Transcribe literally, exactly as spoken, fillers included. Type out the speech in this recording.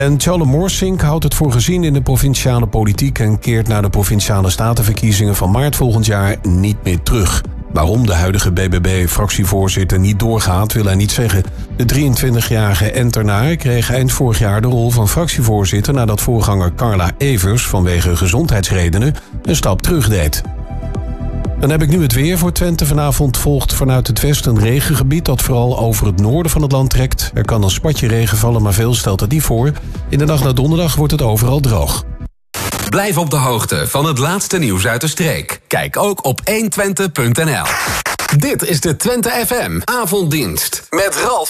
En Tjalle Moorsink houdt het voor gezien in de provinciale politiek en keert na de provinciale statenverkiezingen van maart volgend jaar niet meer terug. Waarom de huidige B B B-fractievoorzitter niet doorgaat, wil hij niet zeggen. De drieëntwintigjarige Enternaar kreeg eind vorig jaar de rol van fractievoorzitter nadat voorganger Carla Evers vanwege gezondheidsredenen een stap terug deed. Dan heb ik nu het weer voor Twente. Vanavond volgt vanuit het westen een regengebied dat vooral over het noorden van het land trekt. Er kan een spatje regen vallen, maar veel stelt het niet voor. In de nacht naar donderdag wordt het overal droog. Blijf op de hoogte van het laatste nieuws uit de streek. Kijk ook op honderdtwintig punt n l. Dit is de Twente F M avonddienst met Ralf